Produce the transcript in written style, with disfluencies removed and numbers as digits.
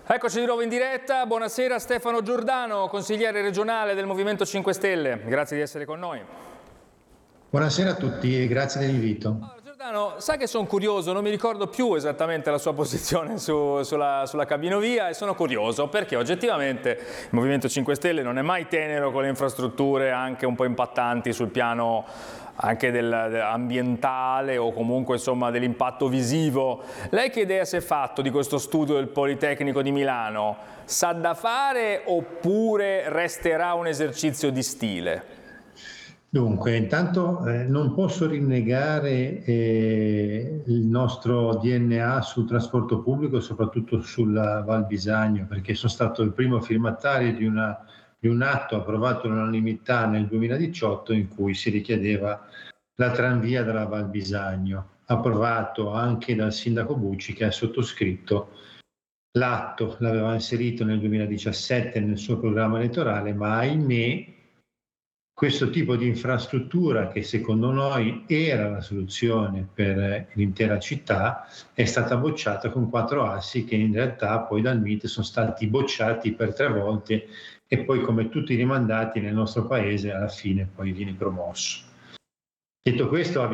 Eccoci di nuovo in diretta, buonasera Stefano Giordano, consigliere regionale del Movimento 5 Stelle, grazie di essere con noi. Buonasera a tutti e grazie dell'invito. Allora, Giordano, sai che sono curioso, non mi ricordo più esattamente la sua posizione sulla cabinovia e sono curioso perché oggettivamente il Movimento 5 Stelle non è mai tenero con le infrastrutture anche un po' impattanti sul piano anche ambientale o comunque insomma dell'impatto visivo. Lei che idea si è fatto di questo studio del Politecnico di Milano? Sa da fare oppure resterà un esercizio di stile? Dunque, intanto non posso rinnegare il nostro DNA sul trasporto pubblico, soprattutto sulla Val Bisagno, perché sono stato il primo firmatario di un atto approvato all'unanimità nel 2018 in cui si richiedeva la tranvia della Val Bisagno, approvato anche dal sindaco Bucci che ha sottoscritto l'atto, l'aveva inserito nel 2017 nel suo programma elettorale, ma ahimè questo tipo di infrastruttura, che secondo noi era la soluzione per l'intera città, è stata bocciata con 4 assi che in realtà poi dal MIT sono stati bocciati per 3 volte e poi, come tutti i rimandati nel nostro paese, alla fine poi viene promosso. Detto questo,